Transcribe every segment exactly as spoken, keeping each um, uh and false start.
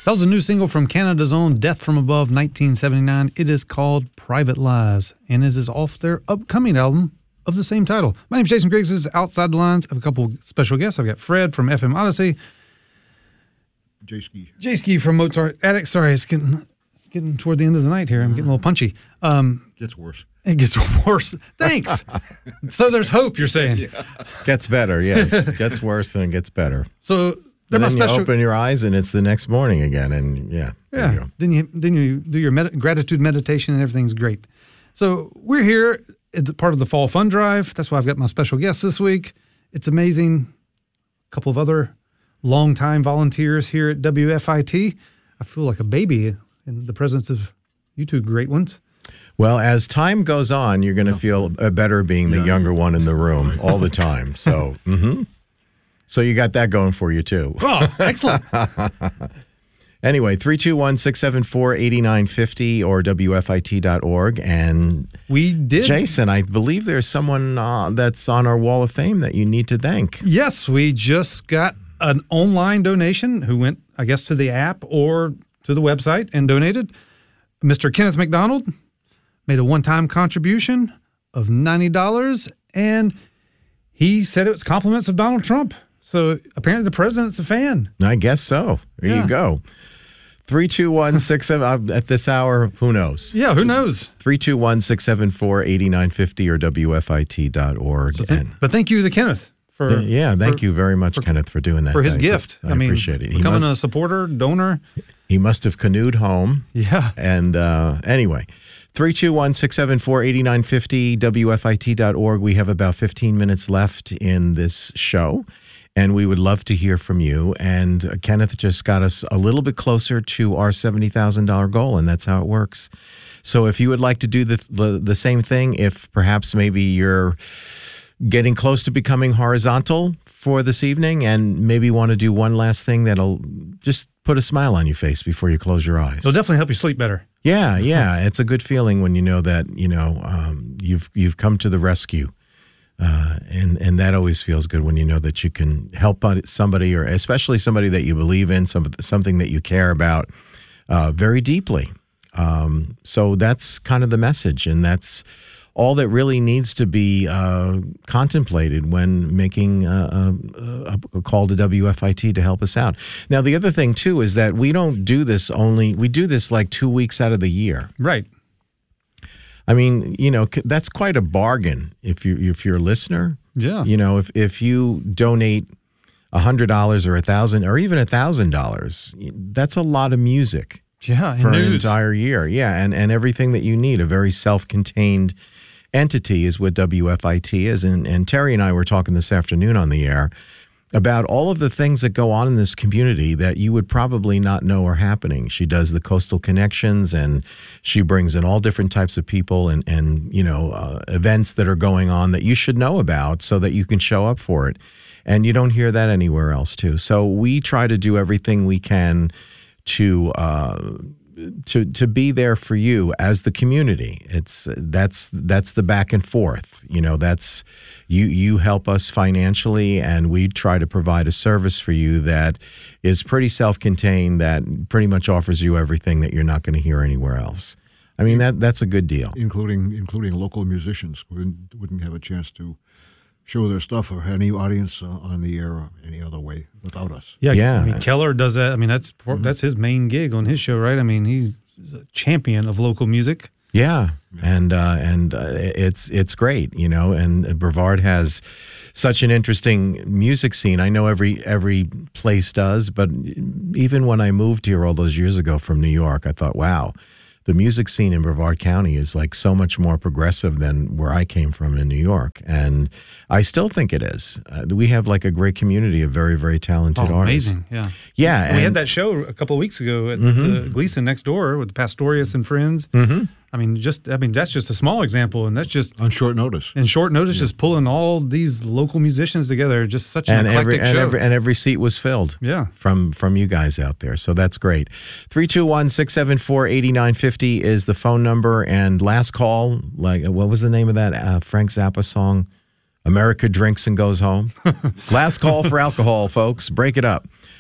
That was a new single from Canada's own Death from Above nineteen seventy-nine. It is called Private Lives, and it is off their upcoming album of the same title. My name is Jason Griggs. This is Outside the Lines. I have a couple special guests. I've got Fred from F M Odyssey. J-Ski. J-Ski from Mozart Addict. Sorry, it's getting, it's getting toward the end of the night here. I'm getting a little punchy. Um, Gets worse. It gets worse. Thanks. So there's hope, you're saying. Yeah. Gets better, yes. Gets worse, then it gets better. So they're And my then special. you open your eyes, and it's the next morning again, and yeah. there Yeah. you go. Then you then you do your med- gratitude meditation, and everything's great. So we're here. It's part of the Fall Fund Drive. That's why I've got my special guest this week. It's amazing. A couple of other longtime volunteers here at W F I T. I feel like a baby in the presence of you two great ones. Well, as time goes on, you're going to feel better being the Yeah. younger one in the room all the time. So, hmm so you got that going for you too. Oh, excellent. Anyway, three two one, six seven four, eight nine five zero or W F I T dot org. And We did. Jason, I believe there's someone uh, that's on our Wall of Fame that you need to thank. Yes, we just got an online donation who went, I guess, to the app or to the website and donated. Mister Kenneth McDonald made a one-time contribution of ninety dollars, and he said it was compliments of Donald Trump. So apparently the president's a fan. I guess so. There Yeah. you go. three two one, six seven, at this hour, who knows? Yeah, who knows? three two one, six seven four, eight nine five zero or W F I T dot org. So th- but thank you to Kenneth for Uh, yeah, thank for, you very much, for- Kenneth, for doing that. for his I, gift. I, mean, appreciate it. He becoming must, a supporter, donor. he must have canoed home. Yeah. And uh, anyway, three two one, six seven four, eight nine five zero, W F I T dot org. We have about fifteen minutes left in this show, and we would love to hear from you. And uh, Kenneth just got us a little bit closer to our seventy thousand dollars goal, and that's how it works. So if you would like to do the, the, the same thing, if perhaps maybe you're getting close to becoming horizontal for this evening and maybe want to do one last thing that'll just put a smile on your face before you close your eyes. It'll definitely help you sleep better. Yeah, yeah, it's a good feeling when you know that you know um, you've you've come to the rescue, uh, and and that always feels good when you know that you can help somebody, or especially somebody that you believe in, some, something that you care about uh, very deeply. Um, so that's kind of the message, and that's all that really needs to be uh, contemplated when making a, a, a call to W F I T to help us out. Now, the other thing, too, is that we don't do this only, we do this like two weeks out of the year. Right. I mean, you know, that's quite a bargain if, you, if you're a listener. Yeah. You know, if, if you donate one hundred dollars or one thousand dollars or even one thousand dollars, that's a lot of music. Yeah. For an news. entire year. Yeah, and, and everything that you need, a very self-contained entity is what W F I T is. And, and Terry and I were talking this afternoon on the air about all of the things that go on in this community that you would probably not know are happening. She does the Coastal Connections, and she brings in all different types of people and, and you know, uh, events that are going on that you should know about so that you can show up for it. And you don't hear that anywhere else, too. So we try to do everything we can to uh, to to be there for you as the community. It's that's that's the back and forth. You know, that's you you help us financially, and we try to provide a service for you that is pretty self-contained, that pretty much offers you everything that you're not going to hear anywhere else. I mean, that that's a good deal. Including including local musicians who wouldn't, wouldn't have a chance to show their stuff or any audience uh, on the air or any other way without us. Yeah, Yeah. I mean, Keller does that. I mean, that's Mm-hmm. that's his main gig on his show, right? I mean, he's a champion of local music. Yeah, and uh, and uh, it's it's great, you know. And Brevard has such an interesting music scene. I know every every place does, but even when I moved here all those years ago from New York, I thought, wow, the music scene in Brevard County is like so much more progressive than where I came from in New York. And I still think it is. Uh, we have like a great community of very, very talented Oh, artists. amazing! Yeah, Yeah. we had and- that show a couple of weeks ago at Mhm. the Gleason next door with Pastorius and friends. Mhm. I mean, just I mean, that's just a small example, and that's just On short notice. in short notice, just pulling all these local musicians together. Just such an and eclectic every, and show. every and every seat was filled. Yeah. from from you guys out there. So that's great. three two one, six seven four, eight nine five zero is the phone number. And last call, like what was the name of that uh, Frank Zappa song? America Drinks and Goes Home. Last call for alcohol, folks. Break it up.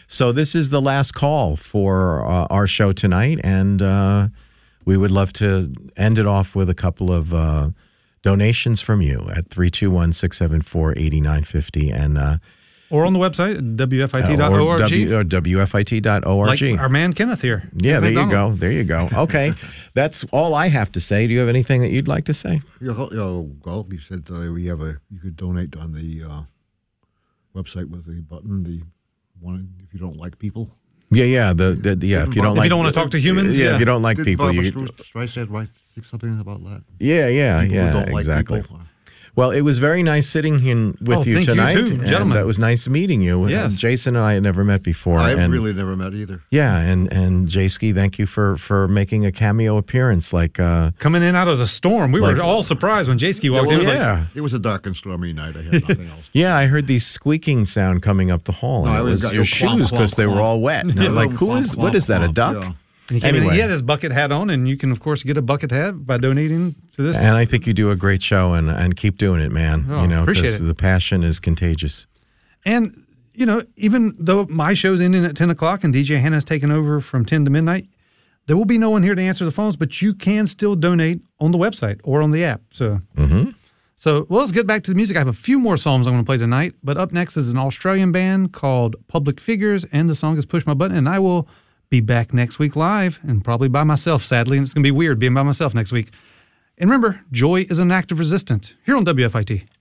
So this is the last call for uh, our show tonight, and uh, we would love to end it off with a couple of uh, donations from you at three two one, six seven four, eight nine five zero. And uh, Or on the website, W F I T dot org. or, w, or W F I T dot org. Like our man Kenneth here. Yeah, there you McDonald. go. There you go. Okay. That's all I have to say. Do you have anything that you'd like to say? You know, you know, well, you said uh, we have a you could donate on the uh, website with the button, the one if you don't like people. Yeah, yeah. The, the yeah. If you don't If like, you don't want to talk to humans, yeah, yeah. If you don't like Did people, Barbara you. Streisand write something about that? Yeah, yeah, People who yeah. don't like Exactly. people. Well, it was very nice sitting here with Oh, you thank you tonight. too, gentlemen. And it was nice meeting you. Yes. Uh, Jason and I had never met before. I've and, really never met either. Yeah, and and Jayski, thank you for for making a cameo appearance. Like, uh, Coming in out of the storm. We Like- were all surprised when Jayski walked well, in. it, Like, yeah. it was a dark and stormy night. I had nothing else. yeah, I heard these squeaking sound coming up the hall, and No, I it was was got your your clomp, shoes because clomp, they were clomp. all wet. And I'm like, who Clomp, is? What clomp, is that? A clomp, duck? yeah. And he, came in, Anyway. he had his bucket hat on, and you can, of course, get a bucket hat by donating to this. And I think you do a great show, and and keep doing it, man. Oh, you know, appreciate 'cause it. the passion is contagious. And, you know, even though my show's ending at ten o'clock and D J Hannah's taking over from ten to midnight, there will be no one here to answer the phones, but you can still donate on the website or on the app. So, Mm-hmm. so well, let's get back to the music. I have a few more songs I'm going to play tonight, but up next is an Australian band called Public Figures, and the song is Push My Button, and I will be back next week live and probably by myself, sadly, and it's going to be weird being by myself next week. And remember, joy is an act of resistance here on W F I T.